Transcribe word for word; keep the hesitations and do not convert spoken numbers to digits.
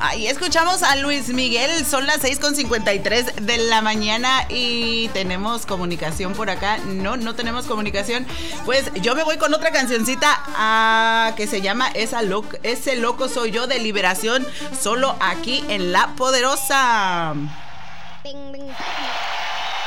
Ahí escuchamos a Luis Miguel. Son las seis con cincuenta y tres de la mañana y tenemos comunicación por acá. No, no tenemos comunicación. Pues yo me voy con otra cancioncita uh, que se llama Esa Loco, Ese Loco Soy Yo, de Liberación, solo aquí en La Poderosa. Bing, bing.